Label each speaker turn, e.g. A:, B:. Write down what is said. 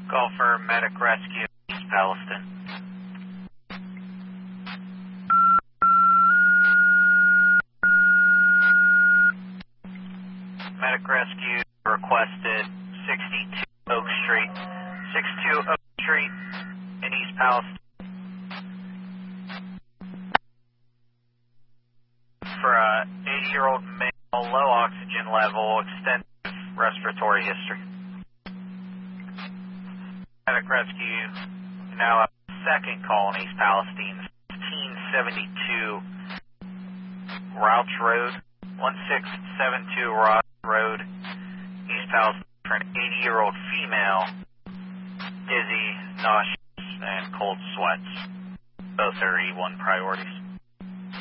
A: Call for medic rescue, East Palestine. Medic rescue requested 62 Oak Street. 62 Oak Street in East Palestine. For a 80-year-old male, low oxygen level, extensive respiratory history. Medic rescue now a second call in East Palestine, 1672 Rouch Road, 1672 Rouch Road, East Palestine, for an 80-year-old female, dizzy, nauseous, and cold sweats. Both are E1 priorities.